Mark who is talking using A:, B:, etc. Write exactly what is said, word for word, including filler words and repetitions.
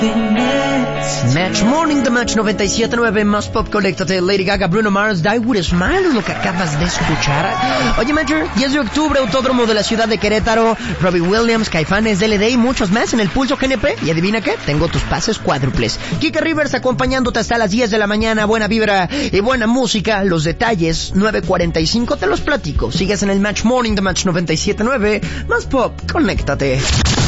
A: Match Morning, The Match noventa y siete punto nueve, más pop, conéctate. Lady Gaga, Bruno Mars, Die With A Smile es lo que acabas de escuchar. Oye, Matcher, diez de octubre, Autódromo de la Ciudad de Querétaro, Robbie Williams, Caifanes, D L D y muchos más en el Pulso G N P. Y adivina qué, tengo tus pases cuádruples. Kike Rivers acompañándote hasta las diez de la mañana. Buena vibra y buena música. Los detalles, nueve cuarenta y cinco, te los platico. Sigues en el Match Morning, The Match noventa y siete punto nueve, más pop, conéctate.